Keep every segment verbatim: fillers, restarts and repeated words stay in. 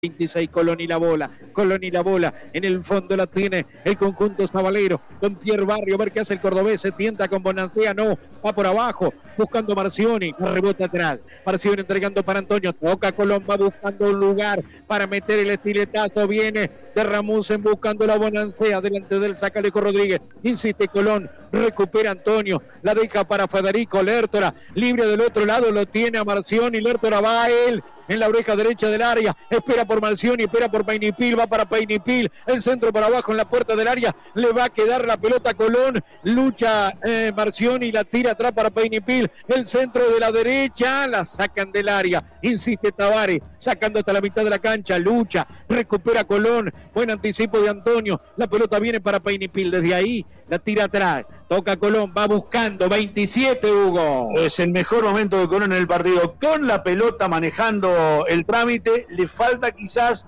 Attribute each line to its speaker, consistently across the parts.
Speaker 1: veintiséis, Colón y la bola, Colón y la bola, en el fondo la tiene el conjunto sabalero, con Pierre Barrio, a ver qué hace el cordobés, se tienta con Bonancea, no, va por abajo, buscando Marcioni, rebota atrás, Marcioni entregando para Antonio, toca Colón, va buscando un lugar para meter el estiletazo, viene de Ramusen buscando la Bonancea, delante del Sacaleco Rodríguez, insiste Colón, recupera Antonio, la deja para Federico Lertora, libre del otro lado, lo tiene a Marcioni, Lertora va a él, en la oreja derecha del área, espera por Marcioni, espera por Painipil, va para Painipil, el centro para abajo en la puerta del área, le va a quedar la pelota a Colón, lucha eh, Marcioni, la tira atrás para Painipil, el centro de la derecha, la sacan del área, insiste Tavares, sacando hasta la mitad de la cancha, lucha, recupera Colón, buen anticipo de Antonio, la pelota viene para Painipil, desde ahí la tira atrás, toca Colón, va buscando, veintisiete Hugo.
Speaker 2: Es el mejor momento de Colón en el partido, con la pelota manejando el trámite, le falta quizás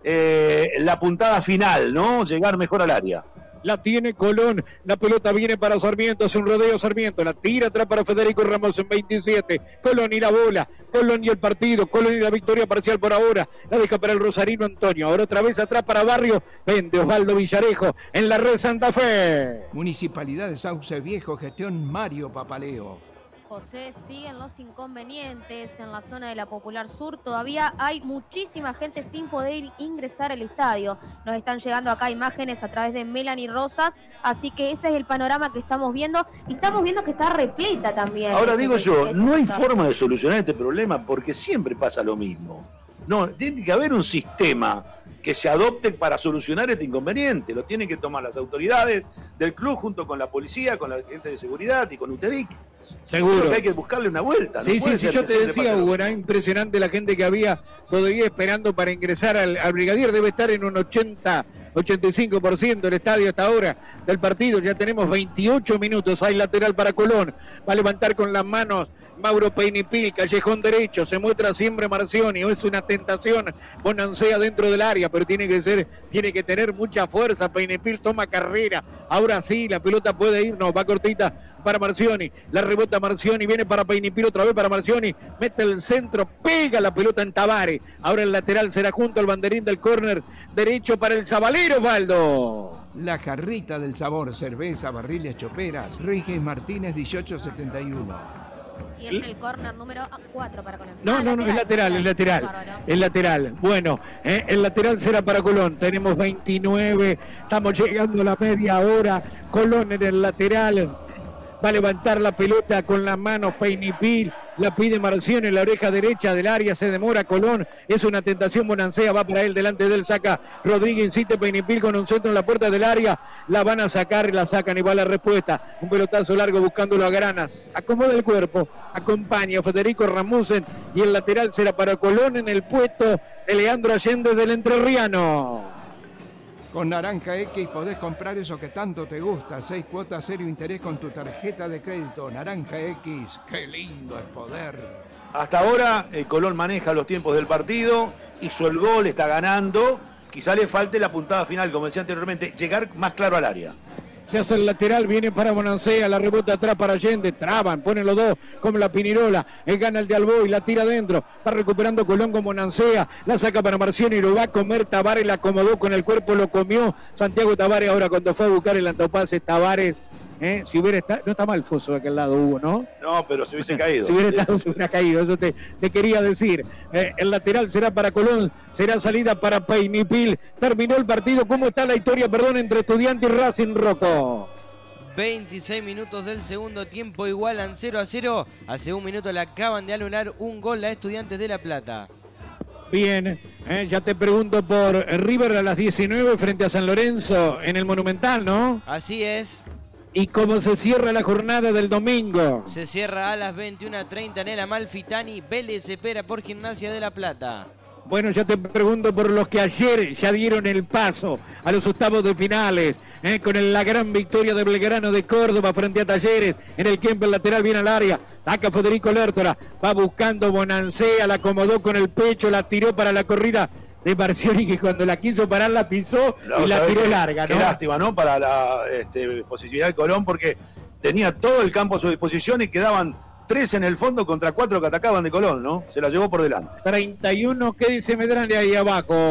Speaker 2: eh, la puntada final, ¿no? Llegar mejor al área.
Speaker 1: La tiene Colón, la pelota viene para Sarmiento, hace un rodeo Sarmiento, la tira atrás para Federico Ramos en veintisiete, Colón y la bola, Colón y el partido, Colón y la victoria parcial por ahora, la deja para el rosarino Antonio, ahora otra vez atrás para Barrio, vende Osvaldo Villarejo en la red Santa Fe.
Speaker 3: Municipalidad de Sauce Viejo, gestión Mario Papaleo.
Speaker 4: José, siguen los inconvenientes en la zona de la Popular Sur. Todavía hay muchísima gente sin poder ingresar al estadio. Nos están llegando acá imágenes a través de Melanie Rosas, así que ese es el panorama que estamos viendo. Y estamos viendo que está repleta también.
Speaker 2: Ahora digo yo, no hay forma de solucionar este problema porque siempre pasa lo mismo. No, tiene que haber un sistema que se adopte para solucionar este inconveniente. Lo tienen que tomar las autoridades del club junto con la policía, con la gente de seguridad y con UTEDIC.
Speaker 1: Seguro.
Speaker 2: Que hay que buscarle una vuelta.
Speaker 1: Sí,
Speaker 2: no
Speaker 1: sí, sí, yo te decía, Hugo, era impresionante la gente que había todavía esperando para ingresar al, al Brigadier. Debe estar en un ochenta, ochenta y cinco por ciento el estadio hasta ahora del partido. Ya tenemos veintiocho minutos. Hay lateral para Colón. Va a levantar con las manos Mauro Painipil, callejón derecho, se muestra siempre Marcioni, es una tentación Bonancea dentro del área, pero tiene que ser, tiene que tener mucha fuerza, Painipil toma carrera, ahora sí, la pelota puede ir, no, va cortita para Marcioni, la rebota Marcioni, viene para Painipil otra vez para Marcioni, mete el centro, pega la pelota en Tavares, ahora el lateral será junto al banderín del córner derecho para el Sabalero, Osvaldo.
Speaker 3: La Jarrita del Sabor, cerveza, barriles, choperas, Rígez Martínez dieciocho setenta y uno.
Speaker 4: Y es el córner número cuatro para Colón.
Speaker 1: No, ah, no, no, es lateral, es lateral. Es lateral. Bueno, eh, el lateral será para Colón. Tenemos veintinueve, estamos llegando a la media hora. Colón en el lateral. Va a levantar la pelota con las manos Painipil. La pide Marcioni en la oreja derecha del área. Se demora Colón. Es una tentación Bonancea. Va para él. Delante de él saca Rodríguez. Insiste Painipil con un centro en la puerta del área. La van a sacar y la sacan y va la respuesta. Un pelotazo largo buscándolo a Granas. Acomoda el cuerpo. Acompaña a Federico Ramusen. Y el lateral será para Colón en el puesto de Leandro Allende del Entrerriano.
Speaker 3: Con Naranja X podés comprar eso que tanto te gusta. Seis cuotas, cero interés con tu tarjeta de crédito. Naranja X, qué lindo es poder.
Speaker 2: Hasta ahora el Colón maneja los tiempos del partido, hizo el gol, está ganando. Quizá le falte la puntada final, como decía anteriormente, llegar más claro al área.
Speaker 1: Se hace el lateral, viene para Bonancea, la rebota atrás para Allende, traban, ponen los dos como la Pinirola, él gana el de Alboy, la tira adentro, va recuperando Colón con Bonancea, la saca para Marcioni y lo va a comer Tavares, la acomodó con el cuerpo, lo comió Santiago Tavares, ahora cuando fue a buscar el antopase Tavares, ¿eh? Si hubiera estado, no está mal Foso de aquel lado, Hugo, ¿no?
Speaker 2: No, pero se hubiese caído.
Speaker 1: Si hubiera estado, se hubiera caído, eso te, te quería decir. Eh, el lateral será para Colón, será salida para Painipil. Terminó el partido, ¿cómo está la historia, perdón, entre Estudiantes y Racing, Rocco?
Speaker 5: veintiséis minutos del segundo tiempo, igualan cero a cero. Hace un minuto le acaban de anular un gol a Estudiantes de La Plata.
Speaker 1: Bien, eh, ya te pregunto por River a las diecinueve frente a San Lorenzo en el Monumental, ¿no?
Speaker 5: Así es.
Speaker 1: ¿Y cómo se cierra la jornada del domingo?
Speaker 5: Se cierra a las veintiuna treinta en el Amalfitani. Vélez espera por Gimnasia de La Plata.
Speaker 1: Bueno, ya te pregunto por los que ayer ya dieron el paso a los octavos de finales, eh, con el, la gran victoria de Belgrano de Córdoba frente a Talleres. En el Kemper lateral viene al área, saca Federico Lertora, va buscando Bonancea, la acomodó con el pecho, la tiró para la corrida de Marcioni, que cuando la quiso parar la pisó no, y la tiró larga, ¿no?
Speaker 2: Qué lástima, ¿no? Para la este, posibilidad de Colón, porque tenía todo el campo a su disposición y quedaban tres en el fondo contra cuatro que atacaban de Colón, ¿no? Se la llevó por delante.
Speaker 1: treinta y uno, ¿qué dice Medrano ahí abajo?